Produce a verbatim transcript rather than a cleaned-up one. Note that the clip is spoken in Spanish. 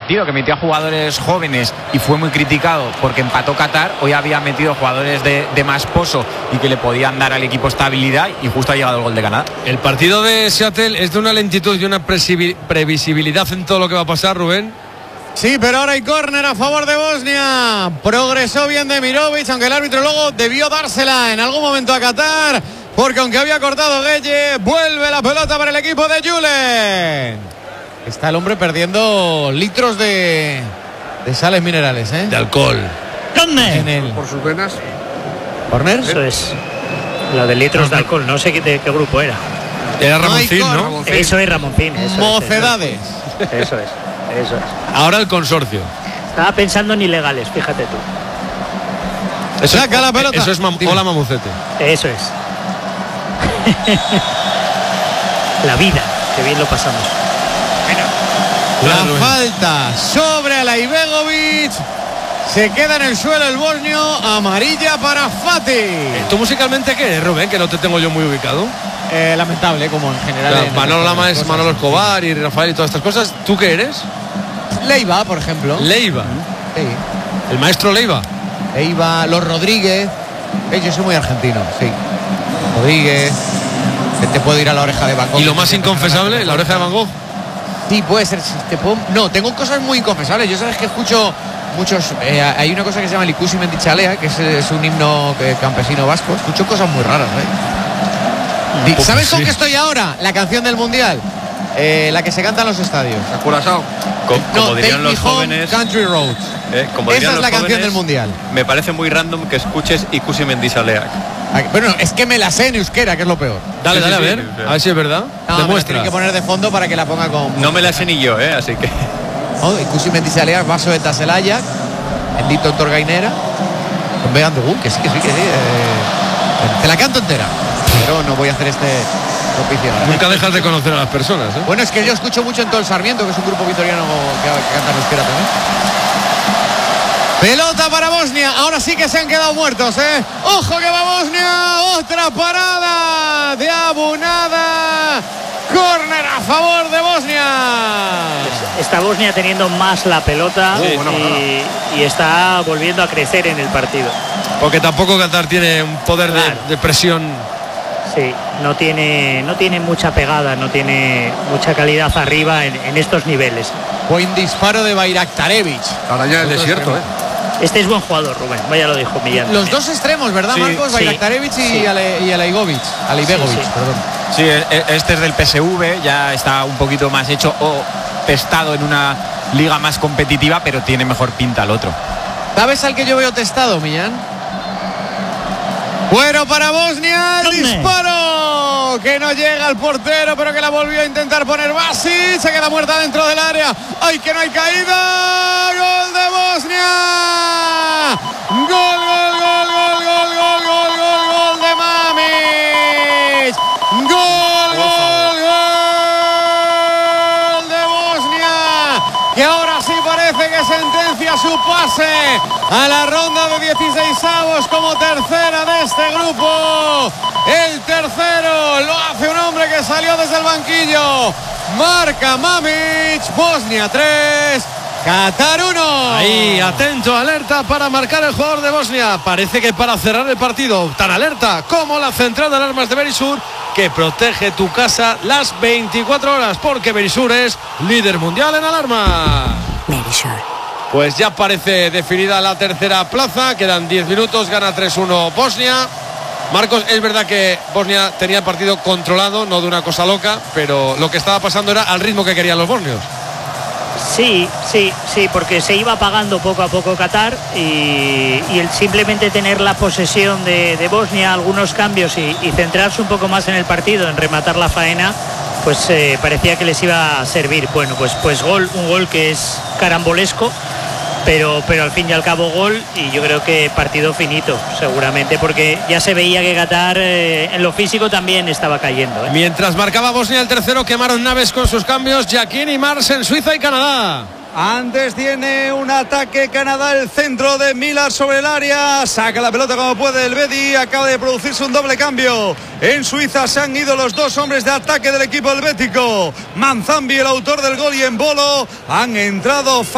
partido, que metió a jugadores jóvenes y fue muy criticado porque empató Qatar, hoy había metido jugadores de, de más pozo y que le podían dar al equipo estabilidad, y justo ha llegado el gol de Canadá. El partido de Seattle es de una lentitud y una previsibilidad en todo lo que va a pasar, Rubén. Sí, pero ahora hay córner a favor de Bosnia. Progresó bien Demirovic, aunque el árbitro luego debió dársela en algún momento a Qatar, porque aunque había cortado Gueye, vuelve la pelota para el equipo de Julen. Está el hombre perdiendo litros de, de sales minerales, ¿eh? De alcohol. En el... Por sus venas. ¿Corner? Eso es. Lo de litros de alcohol, no sé de qué grupo era. Era Ramoncín, ¿no? Ramoncín. Eso es Ramoncín. Eso Mocedades. Es, eso es. Eso es. Ahora el consorcio. Estaba pensando en ilegales, fíjate tú. Eso Saca es, la pelota. Eso es mam Hola Mamucete. Eso es. La vida, que bien lo pasamos. La Claro, falta sobre Alaibegovic. Se queda en el suelo el bosnio. Amarilla para Fatih. ¿Tú musicalmente qué eres, Rubén? Que no te tengo yo muy ubicado. Eh, lamentable, como en general. Claro, en Manolo estas Lama es cosas. Manolo Escobar y Rafael y todas estas cosas. ¿Tú qué eres? Leiva, por ejemplo. Leiva. Sí. El maestro Leiva. Leiva, los Rodríguez. Eh, yo soy muy argentino, sí. Rodríguez. Que te puedo ir a la oreja de Van Gogh. ¿Y lo más inconfesable? ¿La oreja de Van Gogh? Sí, puede ser. Si te puedo... No, tengo cosas muy inconfesables. Yo sabes que escucho muchos. Eh, hay una cosa que se llama Likusi Mendichalea, que es, es un himno eh, campesino vasco. Escucho cosas muy raras, ¿eh? Pues ¿Sabes sí. con qué estoy ahora? La canción del Mundial. Eh, la que se canta en los estadios. Curazao. Co- como No, dirían Take los Me Home, jóvenes, Country Roads. eh, como Esa dirían es los la canción jóvenes, del Mundial. Me parece muy random que escuches Ikusi Mendizaleak. Ah, Bueno, es que me la sé en euskera, que es lo peor. Dale, Sí, sí, dale, a sí, ver. sí, sí. A ver si es verdad. No, me la Demuestra. tienen que poner de fondo para que la ponga con... No me la sé ni yo, ¿eh? Así que... Oh, Ikusi Mendizaleak, Vaso de Taselaya, Endito Torgainera, con Began de Gun, que sí, que sí, que sí. eh, te la canto entera, pero no voy a hacer este propicio ahora. Nunca dejas de conocer a las personas, ¿eh? Bueno, es que yo escucho mucho en todo el Sarmiento, que es un grupo vitoriano que, que canta en euskera también. Pelota para Bosnia, ahora sí que se han quedado muertos, ¿eh? ¡Ojo que va Bosnia! ¡Otra parada de Abunada! ¡Córner a favor de Bosnia! Está Bosnia teniendo más la pelota Sí, y, buena parada. y está volviendo a crecer en el partido. Porque tampoco Qatar tiene un poder de, Claro. de presión. Sí, no tiene, no tiene mucha pegada, no tiene mucha calidad arriba en, en estos niveles. Buen disparo de Bayraktarevic. Araña del desierto, ¿eh? Este es buen jugador, Rubén, vaya lo dijo Millán. Los dos extremos, ¿verdad, Sí, Marcos? sí, Bayraktarevic y, sí. Ale, y Alaigovic. Alaibegovic, Sí, sí. perdón. Sí, e- este es del P S V, ya está un poquito más hecho o testado en una liga más competitiva, pero tiene mejor pinta el otro. ¿Sabes al que yo veo testado, Millán? Bueno, para Bosnia, el ¿Dónde? disparo que no llega al portero, pero que la volvió a intentar poner Basic, se queda muerta dentro del área. ¡Ay, que no hay caída! ¡Gol de Bosnia! ¡Gol, gol, gol, gol, gol, gol, gol, gol, gol de Mamic! ¡Gol, gol, gol de Bosnia! Que ahora sí parece que sentencia su pase a la ronda de dieciseisavos como tercera de este grupo. El tercero lo hace un hombre que salió desde el banquillo. Marca Mamic. Bosnia tres, Qatar uno. Ahí, atento, alerta para marcar el jugador de Bosnia. Parece que para cerrar el partido, tan alerta como la central de alarmas de Berisur, que protege tu casa las veinticuatro horas, porque Berisur es líder mundial en alarma. Berisur. Pues ya parece definida la tercera plaza, quedan diez minutos, gana tres uno Bosnia. Marcos, es verdad que Bosnia tenía el partido controlado, no de una cosa loca, pero lo que estaba pasando era al ritmo que querían los bosnios. Sí, sí, sí, porque se iba apagando poco a poco Qatar y, y el simplemente tener la posesión de, de Bosnia, algunos cambios y, y centrarse un poco más en el partido, en rematar la faena, pues eh, parecía que les iba a servir. Bueno, pues, pues gol, un gol que es carambolesco, pero, pero al fin y al cabo gol, y yo creo que partido finito, seguramente, porque ya se veía que Qatar eh, en lo físico también estaba cayendo, ¿eh? Mientras marcaba Bosnia el tercero, quemaron naves con sus cambios Jaquín y Mars en Suiza y Canadá. Antes tiene un ataque Canadá, el centro de Millar sobre el área, saca la pelota como puede el Bedi, acaba de producirse un doble cambio. En Suiza se han ido los dos hombres de ataque del equipo helvético. Manzambi, el autor del gol, y Embolo han entrado